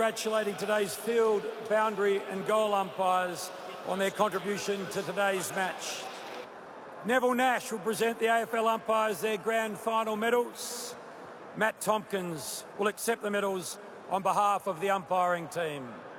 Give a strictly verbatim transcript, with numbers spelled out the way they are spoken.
congratulating today's field, boundary and goal umpires on their contribution to today's match. Neville Nash will present the A F L umpires their grand final medals. Matt Tompkins will accept the medals on behalf of the umpiring team.